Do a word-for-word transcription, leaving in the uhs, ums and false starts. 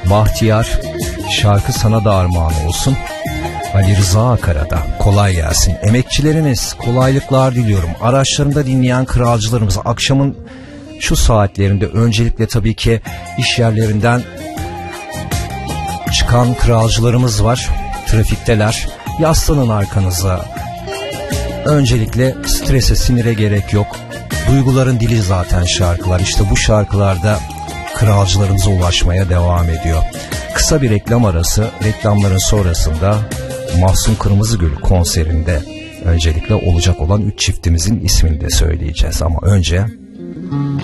Bahtiyar, şarkı sana da armağan olsun. Ali Rıza Akara'da kolay gelsin. Emekçileriniz kolaylıklar diliyorum. Araçlarında dinleyen kralcılarımız akşamın şu saatlerinde öncelikle tabii ki iş yerlerinden çıkan kralcılarımız var. Trafikteler. Yaslanın arkanıza. Öncelikle strese, sinire gerek yok. Duyguların dili zaten şarkılar. İşte bu şarkılarda kralcılarımıza ulaşmaya devam ediyor. Kısa bir reklam arası. Reklamların sonrasında Mahsun Kırmızıgül konserinde öncelikle olacak olan üç çiftimizin ismini de söyleyeceğiz. Ama önce